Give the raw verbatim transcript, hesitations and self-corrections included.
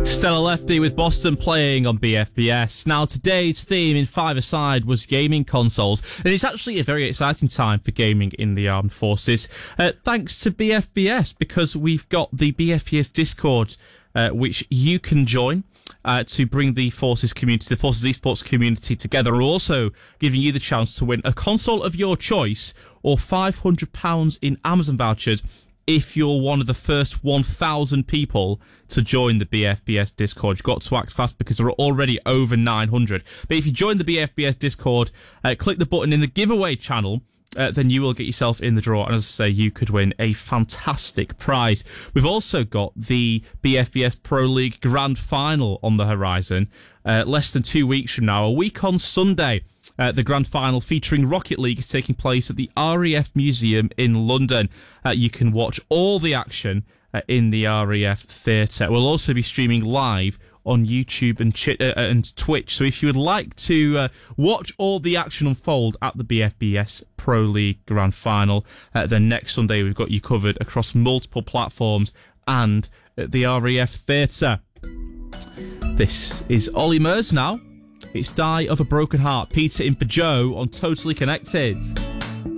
Stella Lefty with Boston playing on B F B S. Now, today's theme in Five-A-Side was gaming consoles, and it's actually a very exciting time for gaming in the armed forces, uh, thanks to B F B S, because we've got the B F B S Discord, uh, which you can join uh, to bring the Forces community, the Forces Esports community together, and also giving you the chance to win a console of your choice or five hundred pounds in Amazon vouchers if you're one of the first one thousand people to join the B F B S Discord. You've got to act fast because there are already over nine hundred. But if you join the B F B S Discord, uh, click the button in the giveaway channel, uh, then you will get yourself in the draw. And as I say, you could win a fantastic prize. We've also got the B F B S Pro League Grand Final on the horizon. Uh, less than two weeks from now, a week on Sunday. Uh, the grand final featuring Rocket League is taking place at the R A F Museum in London. Uh, you can watch all the action uh, in the R A F Theatre. We'll also be streaming live on YouTube and, Ch- uh, and Twitch. So if you would like to uh, watch all the action unfold at the B F B S Pro League Grand Final, uh, then next Sunday we've got you covered across multiple platforms and at the R A F Theatre. This is Ollie Murs now. It's Die of a Broken Heart, Peter in Peugeot on Totally Connected.